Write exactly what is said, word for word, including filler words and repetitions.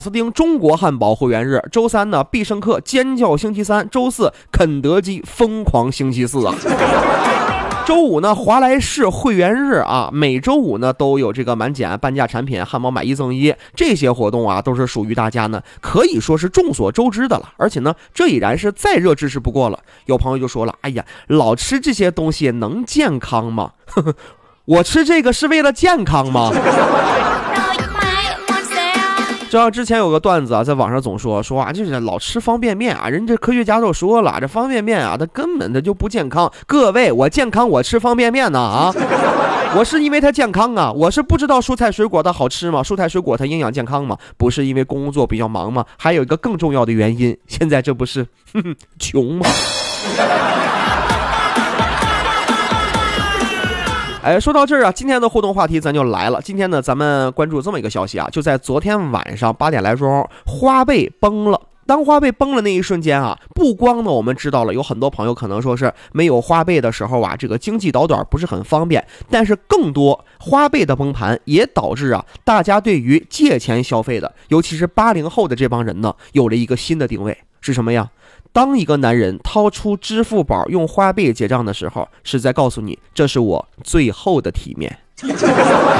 斯汀中国汉堡会员日，周三呢必胜客尖叫星期三，周四肯德基疯狂星期四啊。周五呢华莱士会员日啊，每周五呢都有这个满减半价产品，汉堡买一赠一，这些活动啊都是属于大家呢可以说是众所周知的了，而且呢这已然是再热知识不过了。有朋友就说了，哎呀，老吃这些东西能健康吗？呵呵，我吃这个是为了健康吗？就像之前有个段子啊，在网上总说说啊，就是老吃方便面啊，人这科学家都说了，这方便面啊，它根本的就不健康。各位，我健康，我吃方便面呢啊，我是因为它健康啊，我是不知道蔬菜水果它好吃吗？蔬菜水果它营养健康吗？不是因为工作比较忙吗？还有一个更重要的原因，现在这不是呵呵穷吗？哎，说到这儿啊，今天的互动话题咱就来了。今天呢，咱们关注这么一个消息啊，就在昨天晚上八点来钟，花呗崩了。当花呗崩了那一瞬间啊，不光呢我们知道了有很多朋友可能说是没有花呗的时候啊，这个经济导短不是很方便，但是更多花呗的崩盘也导致啊，大家对于借钱消费的，尤其是八零后的这帮人呢，有了一个新的定位，是什么呀？当一个男人掏出支付宝用花呗结账的时候，是在告诉你，这是我最后的体面。